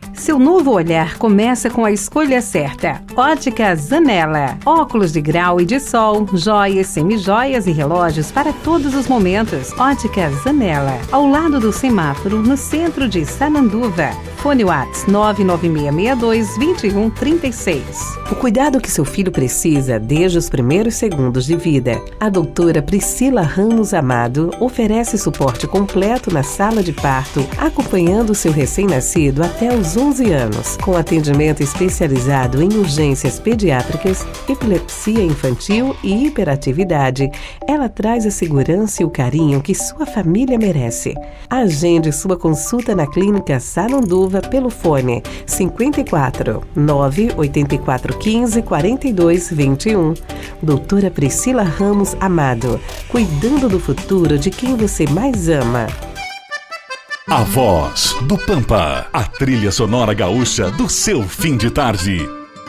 Seu novo olhar começa com a escolha certa. Ótica Zanella. Óculos de grau e de sol, joias, semijoias e relógios para todos os momentos. Ótica Zanella. Ao lado do semáforo, no centro de Sananduva. Fone WhatsApp 996622136. O cuidado que seu filho precisa desde os primeiros segundos de vida. A doutora Priscila Ramos Amado oferece suporte completo na sala de parto, acompanhando seu recém-nascido até os 11 anos, com atendimento especializado em urgências pediátricas, epilepsia infantil e hiperatividade. Ela traz a segurança e o carinho que sua família merece. Agende sua consulta na Clínica Sananduva pelo fone 54 984 15 42 21. Doutora Priscila Ramos Amado, cuidando do futuro de quem você mais ama. A Voz do Pampa, a trilha sonora gaúcha do seu fim de tarde.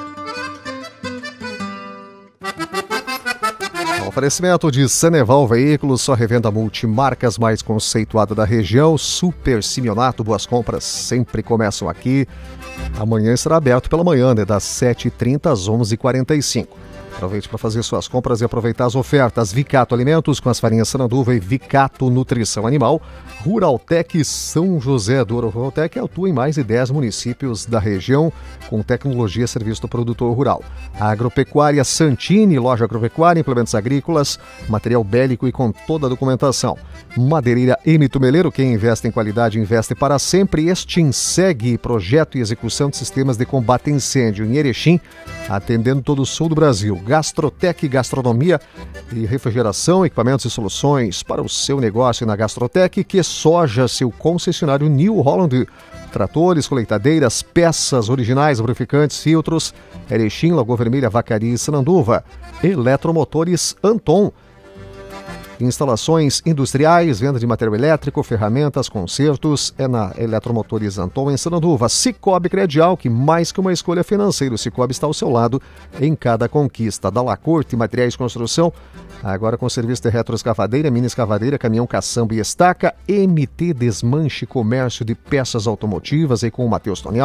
Oferecimento de Saneval Veículos, sua revenda multimarcas mais conceituada da região. Super Simeonato, boas compras sempre começam aqui. Amanhã estará aberto pela manhã, das 7h30 às 11h45. Aproveite para fazer suas compras e aproveitar as ofertas. Vicato Alimentos com as farinhas Sananduva e Vicato Nutrição Animal. Ruraltec São José do Ouro. Ruraltec atua em mais de 10 municípios da região com tecnologia e serviço do produtor rural. Agropecuária Santini, loja agropecuária, implementos agrícolas, material bélico e com toda a documentação. Madeireira M. Tumeleiro, quem investe em qualidade investe para sempre. Extinseg, projeto e execução de sistemas de combate a incêndio em Erechim, atendendo todo o sul do Brasil. Gastrotec, gastronomia e refrigeração, equipamentos e soluções para o seu negócio na Gastrotec. Que Soja, seu concessionário New Holland. Tratores, colheitadeiras, peças originais, lubrificantes, filtros. Erechim, Lagoa Vermelha, Vacaria e Sananduva. Eletromotores Anton. Instalações industriais, venda de material elétrico, ferramentas, consertos, é na Eletromotores Anton em Sananduva. Cicobi Credial, que mais que uma escolha financeira, o Cicobi está ao seu lado em cada conquista. Dalacorte, materiais de construção, agora com serviço de retroescavadeira, mini escavadeira, caminhão, caçamba e estaca. MT Desmanche, comércio de peças automotivas, aí com o Matheus Tonial.